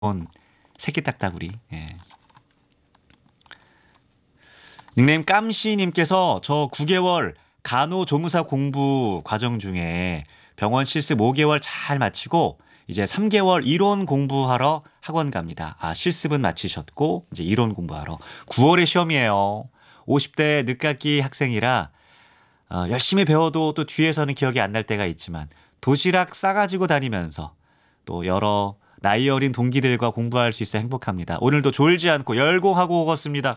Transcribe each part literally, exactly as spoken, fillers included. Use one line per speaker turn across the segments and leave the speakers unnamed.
새끼 딱따구리. 예. 닉네임 깜씨님께서 저 구 개월 간호조무사 공부 과정 중에 병원 실습 오 개월 잘 마치고 이제 삼 개월 이론 공부하러 학원 갑니다. 아, 실습은 마치셨고 이제 이론 공부하러. 구월에 시험이에요. 오십 대 늦깎이 학생이라 어, 열심히 배워도 또 뒤에서는 기억이 안 날 때가 있지만 도시락 싸가지고 다니면서 또 여러 나이 어린 동기들과 공부할 수 있어 행복합니다. 오늘도 졸지 않고 열공하고 오겠습니다.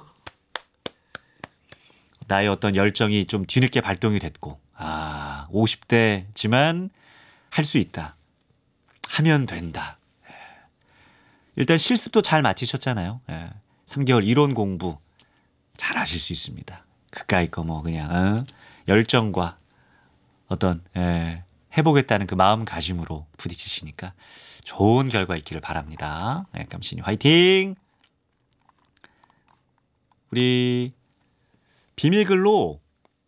나의 어떤 열정이 좀 뒤늦게 발동이 됐고, 아, 오십 대지만 할 수 있다. 하면 된다. 일단 실습도 잘 마치셨잖아요. 예. 삼 개월 이론 공부 잘 하실 수 있습니다. 그까이 거 뭐 그냥 어? 열정과 어떤 예, 해보겠다는 그 마음가짐으로 부딪히시니까 좋은 결과 있기를 바랍니다. 예, 깜신이 화이팅! 우리 비밀글로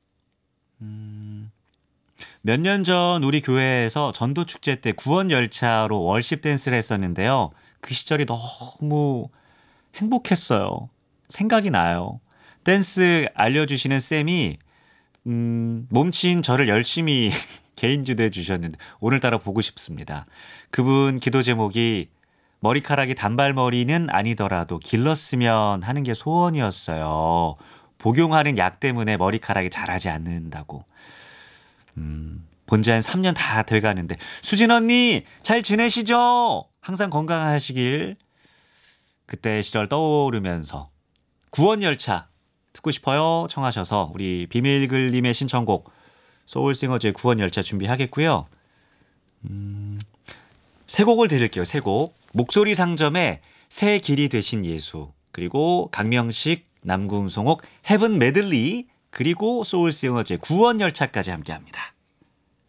음, 몇 년 전 우리 교회에서 전도축제 때 구원열차로 월십 댄스를 했었는데요. 그 시절이 너무 행복했어요. 생각이 나요. 댄스 알려주시는 쌤이 음, 몸치인 저를 열심히 개인 주도해 주셨는데 오늘따라 보고 싶습니다. 그분 기도 제목이 머리카락이 단발머리는 아니더라도 길렀으면 하는 게 소원이었어요. 복용하는 약 때문에 머리카락이 자라지 않는다고. 음, 본지 한 삼 년 다 돼가는데 수진 언니 잘 지내시죠? 항상 건강하시길. 그때 시절 떠오르면서 구원열차 듣고 싶어요 청하셔서 우리 비밀글님의 신청곡 소울싱어즈의 구원열차 준비하겠고요. 음, 세 곡을 드릴게요. 세 곡. 목소리 상점의 새 길이 되신 예수, 그리고 강명식, 남궁송옥 헤븐 메들리, 그리고 소울싱어즈의 구원열차까지 함께합니다.